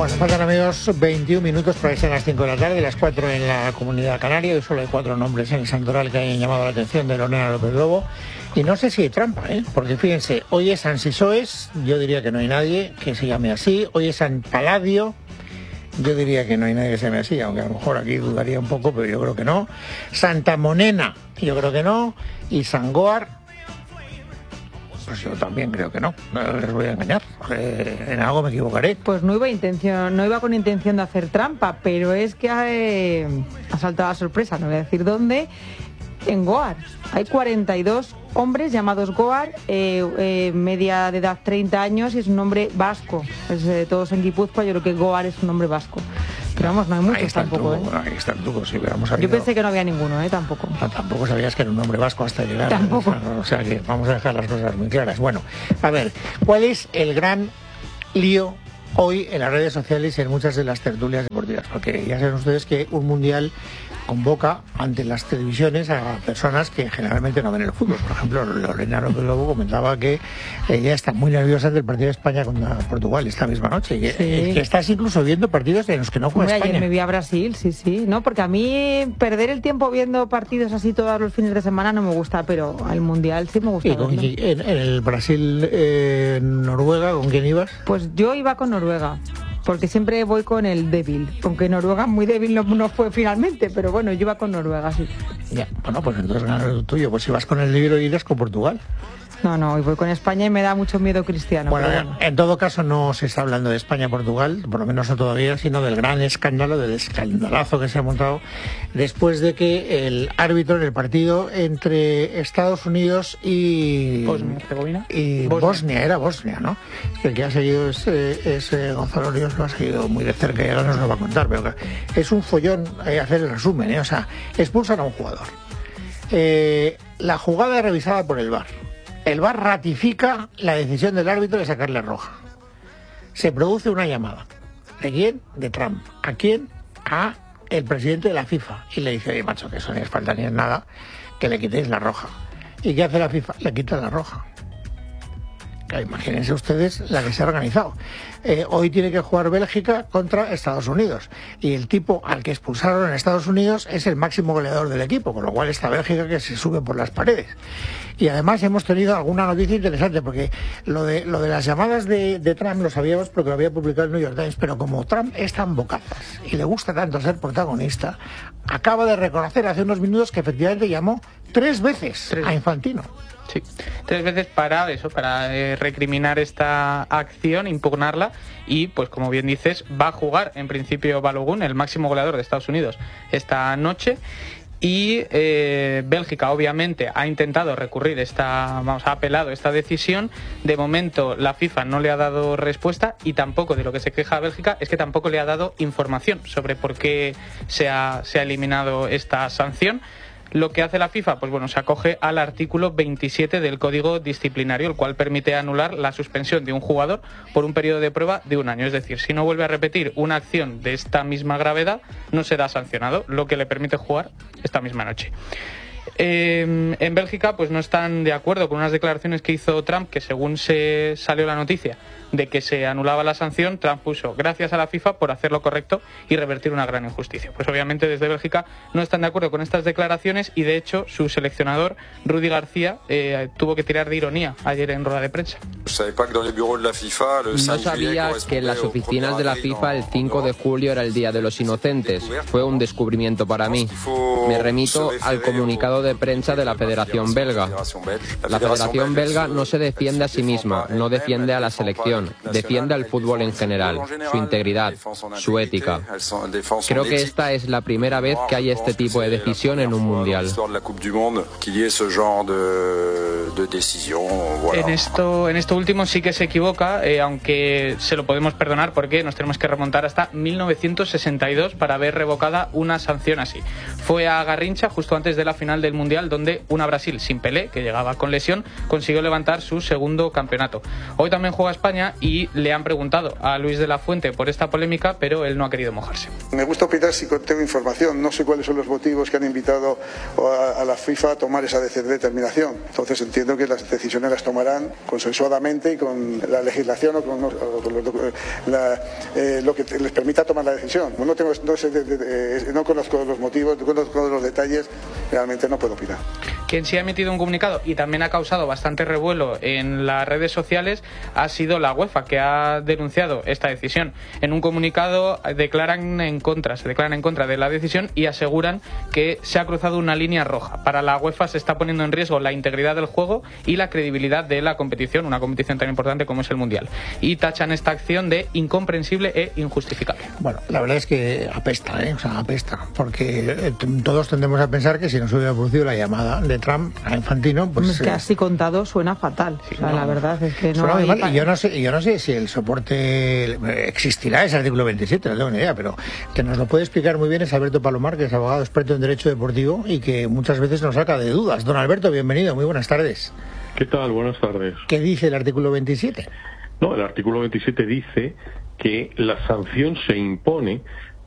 Bueno, faltan, amigos, 21 minutos para que sean las 5 de la tarde, las 4 en la Comunidad Canaria. Hoy solo hay 4 nombres en el santoral que hayan llamado la atención de Lorena López Lobo. Y no sé si hay trampa, porque fíjense, hoy es San Sisoes, yo diría que no hay nadie que se llame así. Hoy es San Paladio, yo diría que no hay nadie que se llame así, aunque a lo mejor aquí dudaría un poco, pero yo creo que no. Santa Monena, yo creo que no. Y San Goar, pues yo también creo que no les voy a engañar, en algo me equivocaré. Pues no iba con intención de hacer trampa, pero es que ha saltado la sorpresa, no voy a decir dónde. En Goar hay 42 hombres llamados Goar, media de edad 30 años, y es un nombre vasco. Todos en Guipúzcoa, yo creo que Goar es un nombre vasco. Pero vamos, no hay muchos tampoco. Ahí está el truco, si hubiéramos sabido. Yo pensé que no había ninguno, tampoco. No, tampoco sabías que era un nombre vasco hasta llegar. Tampoco. O sea que vamos a dejar las cosas muy claras. Bueno, a ver, ¿cuál es el gran lío hoy en las redes sociales y en muchas de las tertulias deportivas? Porque ya saben ustedes que un mundial convoca ante las televisiones a personas que generalmente no ven el fútbol. Por ejemplo, Lorena López Lobo comentaba que ella está muy nerviosa del partido de España contra Portugal esta misma noche. Sí. Que estás incluso viendo partidos en los que no juega España. Ayer me vi a Brasil, sí. No, porque a mí perder el tiempo viendo partidos así todos los fines de semana no me gusta, pero al mundial sí me gusta. ¿Y en el Brasil-Noruega con quién ibas? Pues yo iba con Noruega, porque siempre voy con el débil, aunque Noruega muy débil no fue finalmente, pero bueno, yo iba con Noruega, sí. Ya, bueno, pues entonces ganas el tuyo. Pues si vas con el débil, irás con Portugal. No, hoy voy con España y me da mucho miedo Cristiano. Bueno, en todo caso no se está hablando de España-Portugal, por lo menos no todavía, sino del gran escándalo, del escandalazo que se ha montado después de que el árbitro en el partido entre Estados Unidos y Bosnia-Herzegovina y Bosnia, era Bosnia, ¿no? El que ha seguido es Gonzalo Ríos, lo ha seguido muy de cerca y ahora nos lo va a contar, pero es un follón hacer el resumen, o sea, expulsan a un jugador. La jugada es revisada por el VAR. El VAR ratifica la decisión del árbitro de sacarle roja. Se produce una llamada. ¿De quién? De Trump. ¿A quién? A el presidente de la FIFA. Y le dice, oye, macho, que eso ni es falta ni es nada, que le quitéis la roja. ¿Y qué hace la FIFA? Le quita la roja. Claro, imagínense ustedes la que se ha organizado. Hoy tiene que jugar Bélgica contra Estados Unidos. Y el tipo al que expulsaron en Estados Unidos es el máximo goleador del equipo, con lo cual está Bélgica que se sube por las paredes. Y además hemos tenido alguna noticia interesante, porque lo de las llamadas de Trump lo sabíamos porque lo había publicado el New York Times, pero como Trump es tan bocazas y le gusta tanto ser protagonista, acaba de reconocer hace unos minutos que efectivamente llamó 3 veces a Infantino. Sí, 3 veces para recriminar esta acción, impugnarla, y pues como bien dices, va a jugar en principio Balogun, el máximo goleador de Estados Unidos, esta noche. Y Bélgica obviamente ha intentado recurrir ha apelado esta decisión. De momento la FIFA no le ha dado respuesta, y tampoco, de lo que se queja Bélgica, es que tampoco le ha dado información sobre por qué se ha eliminado esta sanción. Lo que hace la FIFA, pues bueno, se acoge al artículo 27 del Código Disciplinario, el cual permite anular la suspensión de un jugador por un periodo de prueba de 1 año. Es decir, si no vuelve a repetir una acción de esta misma gravedad, no será sancionado, lo que le permite jugar esta misma noche. En Bélgica pues no están de acuerdo con unas declaraciones que hizo Trump, que según se salió la noticia de que se anulaba la sanción, Trump puso gracias a la FIFA por hacer lo correcto y revertir una gran injusticia. Pues obviamente desde Bélgica no están de acuerdo con estas declaraciones, y de hecho su seleccionador Rudy García tuvo que tirar de ironía ayer en rueda de prensa. No sabía que en las oficinas de la FIFA el 5 de julio era el Día de los Inocentes. Fue un descubrimiento para mí. Me remito al comunicado de prensa de la Federación Belga. La Federación Belga no se defiende a sí misma, no defiende a la selección, defiende al fútbol en general, su integridad, su ética. Creo que esta es la primera vez que hay este tipo de decisión en un mundial. En esto último sí que se equivoca, aunque se lo podemos perdonar porque nos tenemos que remontar hasta 1962 para ver revocada una sanción así. Fue a Garrincha justo antes de la final del Mundial, donde una Brasil sin Pelé, que llegaba con lesión, consiguió levantar su segundo campeonato. Hoy también juega España semana y le han preguntado a Luis de la Fuente por esta polémica, pero él no ha querido mojarse. Me gusta opinar si tengo información, no sé cuáles son los motivos que han invitado a la FIFA a tomar esa determinación. Entonces entiendo que las decisiones las tomarán consensuadamente y con la legislación o con lo que les permita tomar la decisión. No conozco los motivos, no conozco los detalles, realmente no puedo opinar. Quien sí ha emitido un comunicado y también ha causado bastante revuelo en las redes sociales ha sido la UEFA, que ha denunciado esta decisión. En un comunicado se declaran en contra de la decisión y aseguran que se ha cruzado una línea roja. Para la UEFA se está poniendo en riesgo la integridad del juego y la credibilidad de la competición, una competición tan importante como es el Mundial. Y tachan esta acción de incomprensible e injustificable. Bueno, la verdad es que apesta, apesta, porque todos tendemos a pensar que si no se hubiera producido la llamada de Trump a Infantino, pues... Es que así contado suena fatal. Sí, la verdad es que no hay... Y yo no sé si el soporte existirá, ese artículo 27, no tengo ni idea, pero que nos lo puede explicar muy bien es Alberto Palomar, que es abogado experto en Derecho Deportivo y que muchas veces nos saca de dudas. Don Alberto, bienvenido, muy buenas tardes. ¿Qué tal? Buenas tardes. ¿Qué dice el artículo 27? No, el artículo 27 dice que la sanción se impone